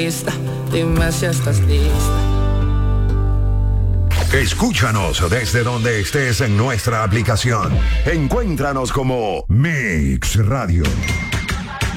lista, dime si estás lista. Escúchanos desde donde estés en nuestra aplicación. Encuéntranos como Mix Radio.